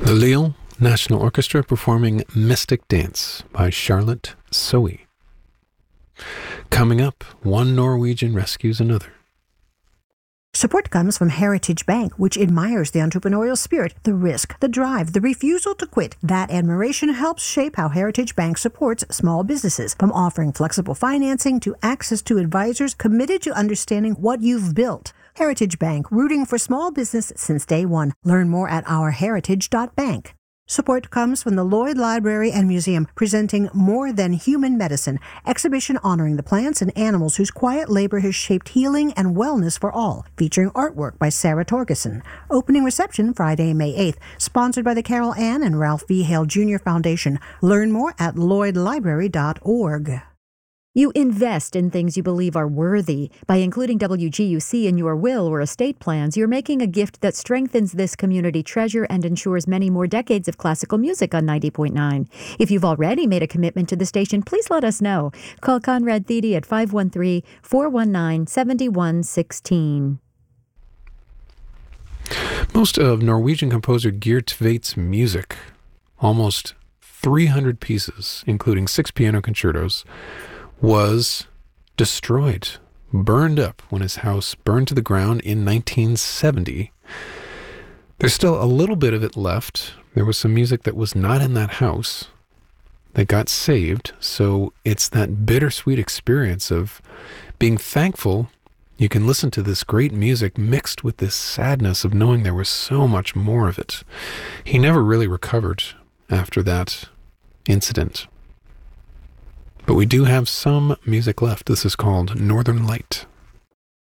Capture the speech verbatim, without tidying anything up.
The Lille National Orchestra performing Mystic Dance by Charlotte Soe. Coming up, one Norwegian rescues another. Support comes from Heritage Bank, which admires the entrepreneurial spirit, the risk, the drive, the refusal to quit. That admiration helps shape how Heritage Bank supports small businesses, from offering flexible financing to access to advisors committed to understanding what you've built. Heritage Bank, rooting for small business since day one. Learn more at our heritage dot bank. Support comes from the Lloyd Library and Museum, presenting More Than Human Medicine, exhibition honoring the plants and animals whose quiet labor has shaped healing and wellness for all, featuring artwork by Sarah Torgerson. Opening reception Friday, May eighth, sponsored by the Carol Ann and Ralph V. Hale Junior Foundation. Learn more at lloyd library dot org. You invest in things you believe are worthy. By including W G U C in your will or estate plans, you're making a gift that strengthens this community treasure and ensures many more decades of classical music on ninety point nine. If you've already made a commitment to the station, please let us know. Call Conrad Thede at five one three, four one nine, seven one one six. Most of Norwegian composer Geir Tveit's music, almost three hundred pieces, including six piano concertos, was destroyed, burned up when his house burned to the ground in nineteen seventy. There's still a little bit of it left. There was some music that was not in that house that got saved, so it's that bittersweet experience of being thankful you can listen to this great music mixed with this sadness of knowing there was so much more of it. He never really recovered after that incident. But we do have some music left. This is called Northern Light.